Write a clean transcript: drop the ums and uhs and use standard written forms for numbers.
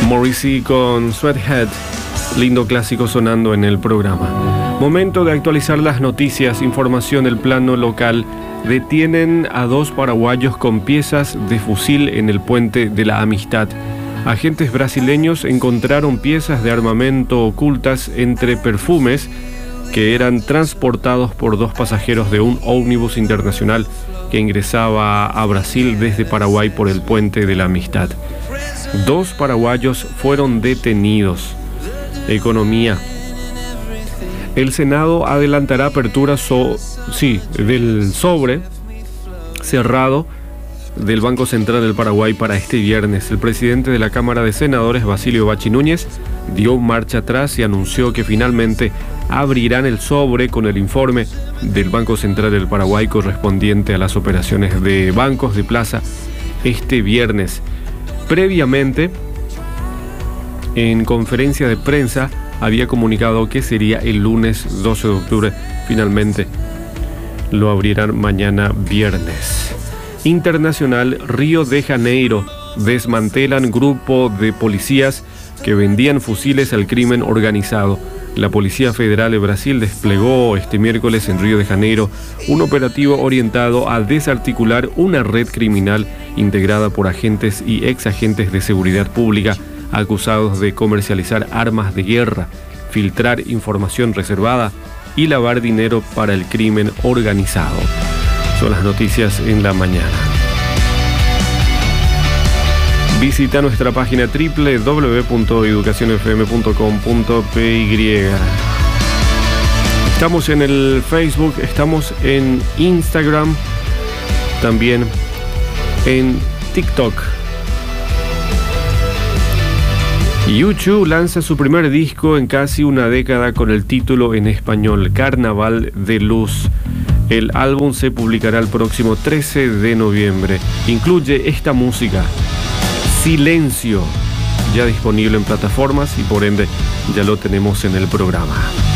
Morrissey con Sweathead, lindo clásico sonando en el programa. Momento de actualizar las noticias. Información del plano local. Detienen a 2 paraguayos con piezas de fusil en el puente de la Amistad. Agentes brasileños encontraron piezas de armamento ocultas entre perfumes que eran transportados por 2 pasajeros de un ómnibus internacional que ingresaba a Brasil desde Paraguay por el puente de la Amistad. 2 paraguayos fueron detenidos. Economía. El Senado adelantará apertura del sobre cerrado del Banco Central del Paraguay para este viernes. El presidente de la Cámara de Senadores, Basilio Bachi Núñez, dio marcha atrás y anunció que finalmente abrirán el sobre con el informe del Banco Central del Paraguay correspondiente a las operaciones de bancos de plaza este viernes. Previamente, en conferencia de prensa, había comunicado que sería el lunes 12 de octubre. Finalmente lo abrirán mañana viernes. Internacional. Río de Janeiro. Desmantelan grupo de policías que vendían fusiles al crimen organizado. La Policía Federal de Brasil desplegó este miércoles en Río de Janeiro un operativo orientado a desarticular una red criminal integrada por agentes y exagentes de seguridad pública acusados de comercializar armas de guerra, filtrar información reservada y lavar dinero para el crimen organizado. Son las noticias en la mañana. Visita nuestra página www.educacionfm.com.py. Estamos en el Facebook, estamos en Instagram, también en TikTok. U2 lanza su primer disco en casi una década con el título en español, Carnaval de Luz. El álbum se publicará el próximo 13 de noviembre. Incluye esta música, Silencio, ya disponible en plataformas y por ende ya lo tenemos en el programa.